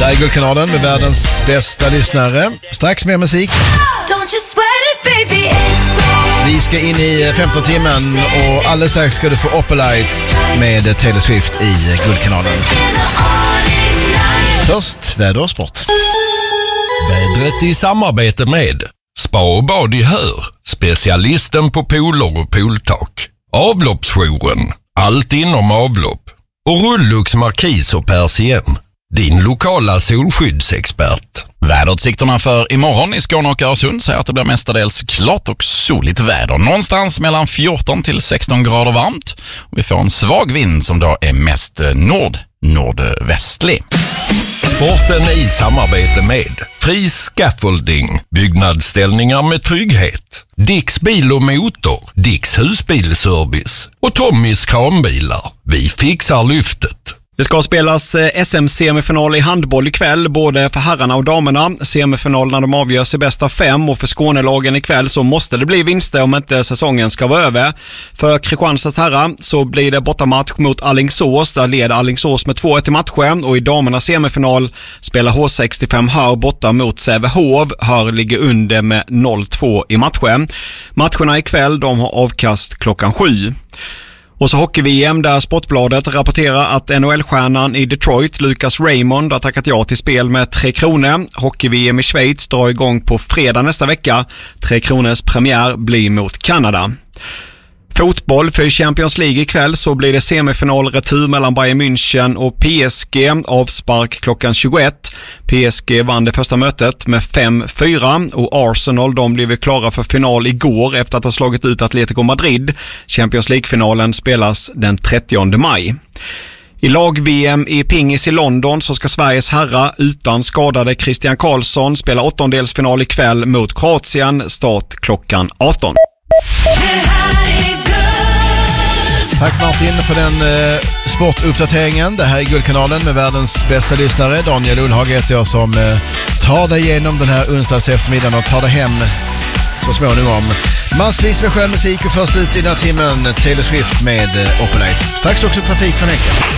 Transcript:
Där är Guldkanalen med världens bästa lyssnare. Strax mer musik. Vi ska in i 15 timmen och alldeles strax ska du få Opalite med Taylor Swift i Guldkanalen. Först väder och sport. Vädret i samarbete med Spa och bad i Hör, specialisten på pooler och pooltak. Avloppsjouren, allt inom avlopp. Och Rullux Markis och Persien, din lokala solskyddsexpert. Väderutsikterna för imorgon i Skåne och Öresund säger att det blir mestadels klart och soligt väder. Någonstans mellan 14 till 16 grader varmt. Och vi får en svag vind som då är mest nordvästlig. Sporten i samarbete med Fri Scaffolding, byggnadsställningar med trygghet. Dicks bil och motor, Dicks husbilservice och Tommys kranbilar. Vi fixar lyftet. Det ska spelas SM-semifinal i handboll ikväll, både för herrarna och damerna. Semifinalerna de avgörs i bästa 5 och för Skånelagen ikväll så måste det bli vinster om inte säsongen ska vara över. För Kristianstads herrar så blir det bortamatch mot Alingsås. Där leder Alingsås med 2-1 i matchen och i damernas semifinal spelar H65 Hör borta mot Sävehof. Hör ligger under med 0-2 i matchen. Matcherna ikväll de har avkast klockan 7. Och så hockey-VM där Sportbladet rapporterar att NHL-stjärnan i Detroit, Lucas Raymond, har tackat ja till spel med 3 kronor. Hockey-VM i Schweiz drar igång på fredag nästa vecka. 3 kronors premiär blir mot Kanada. Fotboll för Champions League ikväll så blir det semifinalretur mellan Bayern München och PSG, avspark klockan 21. PSG vann det första mötet med 5-4 och Arsenal de blev klara för final igår efter att ha slagit ut Atletico Madrid. Champions League-finalen spelas den 30 maj. I lag-VM i pingis i London så ska Sveriges herrar utan skadade Christian Karlsson spela åttondelsfinal ikväll mot Kroatien, start klockan 18. Tack Martin för den sportuppdateringen. Det här är Guldkanalen med världens bästa lyssnare. Daniel Ullhag heter jag som tar dig igenom den här onsdags eftermiddagen och tar dig hem så småningom. Massvis med skön musik och först ut i den här timmen Taylor Swift med Opalite. Strax också trafik från Henke.